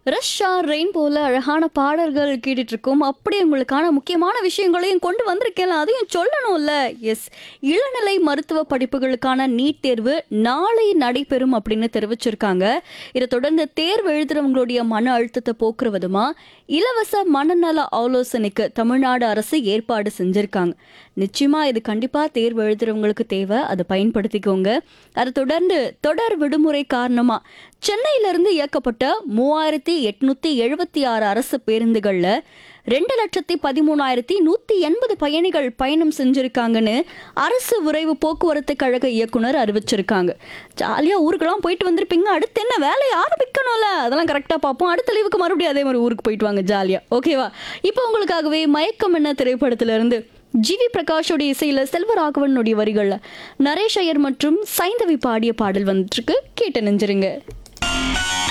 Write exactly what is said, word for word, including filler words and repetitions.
ரஷ்ஷா ரெயின்போல அழகான பாடல்கள் கேட்டுட்டு இருக்கோம். அப்படியே உங்களுக்கான முக்கியமான விஷயங்களையும் கொண்டு வந்திருக்கேன். அதையும் சொல்லணும்ல. எஸ், இளநிலை மருத்துவ படிப்புகளுக்கான நீட் தேர்வு நாளை நடைபெறும் அப்படின்னு தெரிவிச்சிருக்காங்க. இதை தொடர்ந்து தேர்வு எழுதுறவங்களுடைய மன அழுத்தத்தை போக்குற விதமா இலவச மனநல ஆலோசனைக்கு தமிழ்நாடு அரசு ஏற்பாடு செஞ்சிருக்காங்க. நிச்சயமா இது கண்டிப்பா தேர்வு எழுதுறவங்களுக்கு தேவை, அதை பயன்படுத்திக்கோங்க. அதை தொடர்ந்து தொடர் விடுமுறை காரணமா சென்னையிலிருந்து இயக்கப்பட்ட மூவாயிரத்தி எட்நூத்தி எழுபத்தி ஆறு அரசு பேருந்துகள்ல ரெண்டு லட்சத்தி பதிமூணாயிரத்தி நூத்தி எண்பது பயணிகள் பயணம் செஞ்சிருக்காங்கன்னு அரசு விரைவு போக்குவரத்து கழக இயக்குனர் அறிவிச்சிருக்காங்க. ஜாலியா ஊருக்கெல்லாம் போயிட்டு வந்திருப்பீங்க, அடுத்து என்ன வேலையை ஆரம்பிக்கணும்ல, அதெல்லாம் கரெக்டா பார்ப்போம். அடுத்த லீவுக்கு மறுபடியும் அதே மாதிரி ஊருக்கு போயிட்டு வாங்க ஜாலியா. ஓகேவா? இப்போ உங்களுக்காகவே மயக்கம் என்ன திரைப்படத்துல இருந்து ஜிவி பிரகாஷோடைய இசையில செல்வராகவனுடைய வரிகள்ல நரேஷ் ஐயர் மற்றும் சைந்தவி பாடிய பாடல் வந்துட்டு இருக்கு. கேட்டு நெஞ்சிருங்க.